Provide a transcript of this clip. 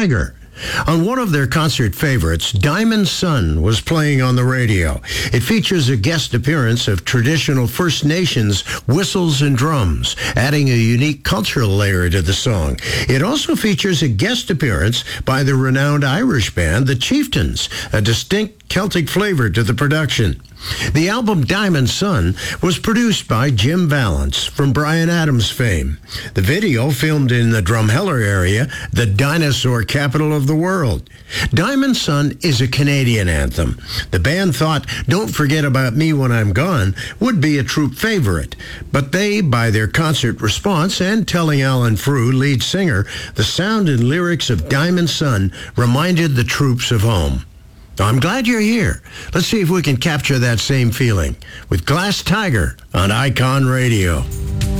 Tiger. On one of their concert favorites, Diamond Sun was playing on the radio. It features a guest appearance of traditional First Nations whistles and drums, adding a unique cultural layer to the song. It also features a guest appearance by the renowned Irish band, The Chieftains, a distinct Celtic flavor to the production. The album Diamond Sun was produced by Jim Vallance from Bryan Adams fame. The video, filmed in the Drumheller area, the dinosaur capital of the world. Diamond Sun is a Canadian anthem. The band thought Don't Forget About Me When I'm Gone would be a troop favorite, but they, by their concert response and telling Alan Frew, lead singer, the sound and lyrics of Diamond Sun reminded the troops of home. I'm glad you're here. Let's see if we can capture that same feeling with Glass Tiger on Icon Radio.